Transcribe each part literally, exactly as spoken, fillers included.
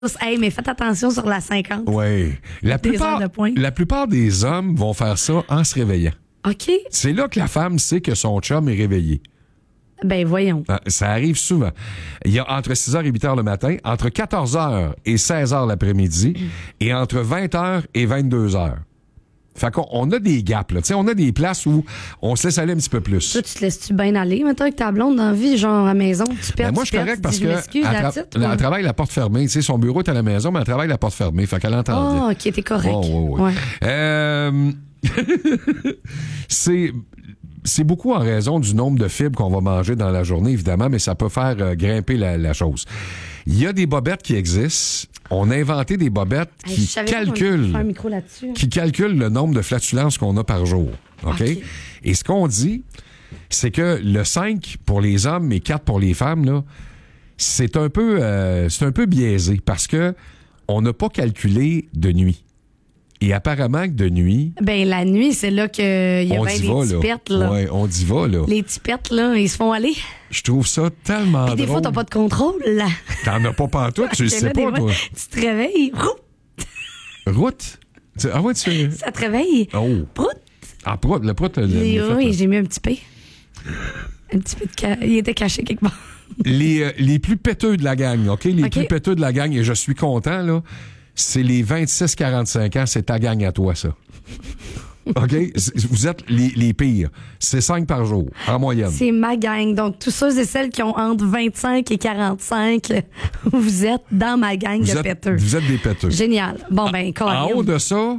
Hey, mais faites attention sur la cinquante. Oui. La Des plupart, heures de pointe. la plupart des hommes vont faire ça en se réveillant. OK. C'est là que la femme sait que son chum est réveillé. Ben, voyons. Ça arrive souvent. Il y a entre six heures et huit heures le matin, entre quatorze heures et seize heures l'après-midi, et entre vingt heures et vingt-deux heures. Fait qu'on on a des gaps, là. T'sais, on a des places où on se laisse aller un petit peu plus. Toi, tu te laisses-tu bien aller, maintenant, avec ta blonde dans la vie, genre à la maison? Tu perds, Ben moi, tu je suis perds, correct tu parce dis, que je m'excuse, elle, la tra- petite, elle ou- travaille la porte fermée. T'sais, son bureau est à la maison, mais elle travaille la porte fermée. Fait qu'elle entend bien. Ah, OK, t'es correct. Oh, oh, oui. Ouais. Euh, c'est... C'est beaucoup en raison du nombre de fibres qu'on va manger dans la journée, évidemment, mais ça peut faire euh, grimper la, la chose. Il y a des bobettes qui existent. On a inventé des bobettes Hey, qui je savais pas qu'on allait calculent, faire un micro là-dessus. qui calculent le nombre de flatulences qu'on a par jour. OK? OK. Et ce qu'on dit, c'est que le cinq pour les hommes et quatre pour les femmes, là, c'est un peu, euh, c'est un peu biaisé parce que on n'a pas calculé de nuit. Et apparemment que de nuit, Ben, la nuit, c'est là qu'il y a on bien y des va, tipettes, là. là. Ouais, on y va, là. Les tipettes, là, ils se font aller. Je trouve ça tellement Puis des drôle. fois, t'as pas de contrôle, là. T'en as pas pantoute, tu le Fait que sais là, des pas, fois, toi. Tu te réveilles, roux, Route? Tu- Ah ouais, tu... ça te réveille. Oh. Prout. Ah, prout, le prout... le- Et le fait, oui, là. j'ai mis un petit P. Un petit peu de ca... Il était caché quelque part. Les, euh, les plus péteux de la gang, OK? Les OK. plus péteux de la gang, et je suis content, là, c'est les vingt-six quarante-cinq ans, c'est ta gang à toi, ça. OK? C'est- Vous êtes les, les pires. C'est cinq par jour, en moyenne. C'est ma gang. Donc, tous ceux et celles qui ont entre vingt-cinq et quarante-cinq, vous êtes dans ma gang Vous de êtes, péteux. vous êtes des péteux. Génial. Bon, ben, En Colin. haut de ça,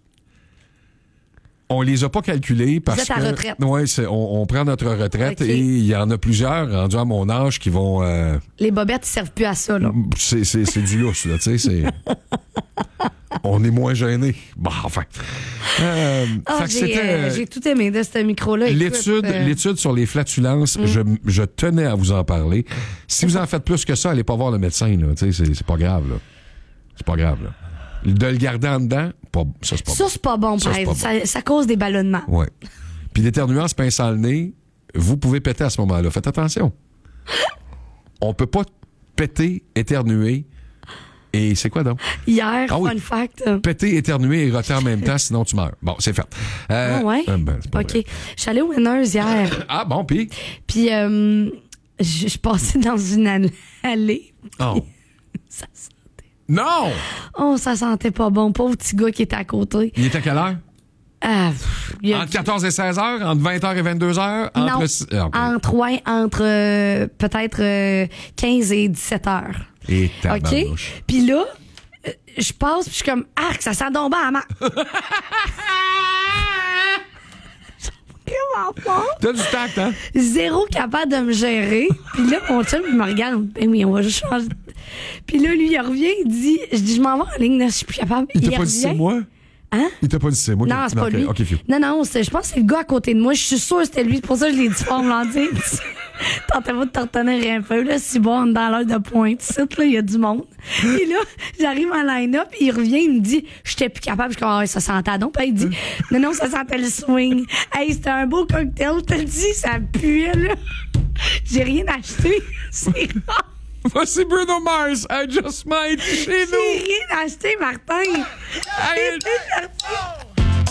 on les a pas calculés parce êtes à que... retraite. Ouais, c'est, on, on prend notre retraite OK. et il y en a plusieurs rendus à mon âge qui vont... euh, Les bobettes, ils servent plus à ça, là. c'est, c'est, c'est du lousse, là, tu sais, c'est... On est moins gênés. Bon, enfin. Euh, Ah, fait que j'ai, c'était... euh, j'ai tout aimé de ce micro-là. Écoute, L'étude, euh, l'étude sur les flatulences, je, je tenais à vous en parler. Si vous en faites plus que ça, allez pas voir le médecin, là. Tu sais, c'est, c'est pas grave, là. C'est pas grave, là. De le garder en dedans, pas, ça, c'est pas Ça, bon. c'est pas bon, Ça, par c'est exemple. pas bon. Ça, ça cause des ballonnements. Ouais. Puis l'éternuant en se pinçant le nez, vous pouvez péter à ce moment-là. Faites attention. On peut pas péter, éternuer. Et c'est quoi donc? Hier, Ah oui. fun fact. euh, Péter, éternuer et roter en même temps, sinon tu meurs. Bon, c'est fait. Euh, Ah ouais? euh, ben, c'est pas OK. vrai. Je suis allée au Winners hier. Ah bon, puis? Puis, euh, je je passais dans une all- allée. Oh. Ça sentait. Non! Oh, ça sentait pas bon. Pauvre petit gars qui était à côté. Il est à quelle heure? Ah, pff, il y a- Entre quatorze et seize heures? Entre vingt heures et vingt-deux heures? non, Entre... six- ah, OK. entre, ouais, entre euh, peut-être euh, quinze et dix-sept heures. Et OK? tabarnouche. Puis là, euh, je passe, puis je suis comme, arc, ça sent donc bon à ma... Comment pas? T'as du tact, hein? Zéro capable de me gérer. Puis là, mon chum, il me regarde. Ben oui, on va juste changer. Puis là, lui, il revient, il dit, je dis, je m'en vais en ligne, là, je suis plus capable. Il t'a pas dit revient. c'est moi? Hein? Il t'a pas dit c'est moi? Non, c'est pas OK, lui. OK, phew. Non, non, c'est- je pense que c'est le gars à côté de moi. Je suis sûre que c'était lui. C'est pour ça que je l'ai dit fort blandir. Tentez-vous de te retenir un peu, là. Si bon, on est dans l'heure de pointe. Ici, là, il y a du monde. Et là, j'arrive en line-up, il revient, il me dit, j'étais plus capable. Je suis comme, ah, ouais, ça sentait donc. Puis il dit, non, non, ça sentait le swing. Hey, c'était un beau cocktail. Je te le dis, ça puait, là. J'ai rien acheté. C'est rare. Voici Bruno Mars. I just might chez J'ai nous. rien acheté, Martin. Hey, C'est parti.